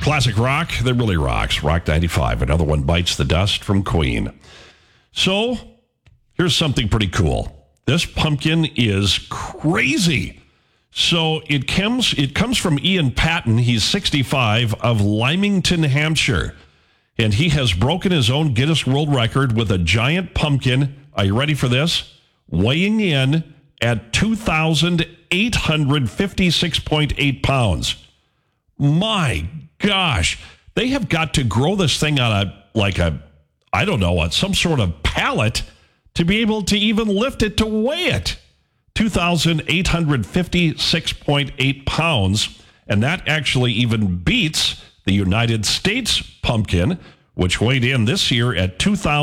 Classic rock that really rocks. Rock 95. Another one bites the dust from Queen. So, here's something pretty cool. This pumpkin is crazy. So, it comes from Ian Patton. He's 65 of Lymington, Hampshire. And he has broken his own Guinness World Record with a giant pumpkin. Are you ready for this? Weighing in at 2,856.8 pounds. My gosh. They have got to grow this thing on some sort of pallet to be able to even lift it to weigh it. 2,856.8 pounds. And that actually even beats the United States pumpkin, which weighed in this year at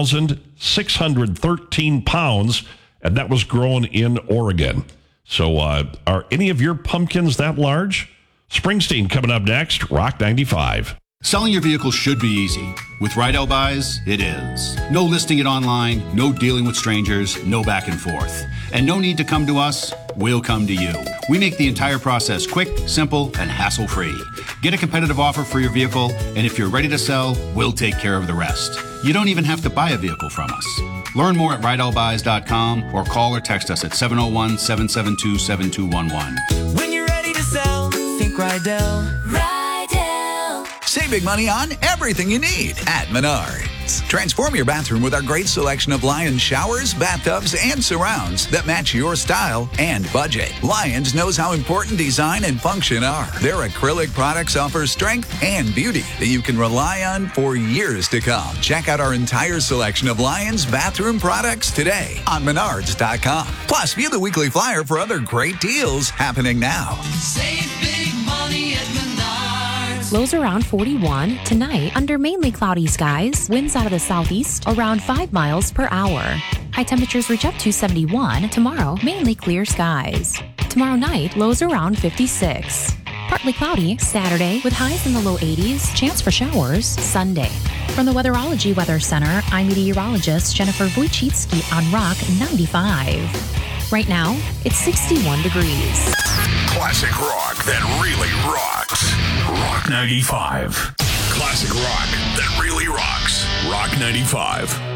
2,613 pounds, and that was grown in Oregon. So are any of your pumpkins that large? Springsteen coming up next, Rock 95. Selling your vehicle should be easy. With Rydell Buys, it is. No listing it online, no dealing with strangers, no back and forth. And no need to come to us, we'll come to you. We make the entire process quick, simple, and hassle-free. Get a competitive offer for your vehicle, and if you're ready to sell, we'll take care of the rest. You don't even have to buy a vehicle from us. Learn more at RydellBuys.com or call or text us at 701-772-7211. When you're ready to sell, think Rydell. Save big money on everything you need at Menards. Transform your bathroom with our great selection of Lions showers, bathtubs, and surrounds that match your style and budget. Lions knows how important design and function are. Their acrylic products offer strength and beauty that you can rely on for years to come. Check out our entire selection of Lions bathroom products today on Menards.com. Plus, view the weekly flyer for other great deals happening now. Save big money at Menards. Lows around 41 tonight under mainly cloudy skies. Winds out of the southeast around 5 miles per hour. High temperatures reach up to 71. Tomorrow, mainly clear skies. Tomorrow night, lows around 56. Partly cloudy Saturday with highs in the low 80s. Chance for showers Sunday. From the Weatherology Weather Center, I'm meteorologist Jennifer Wojcicki on Rock 95. Right now, it's 61 degrees. Classic rock that really rocks. Rock 95. Classic rock that really rocks. Rock 95.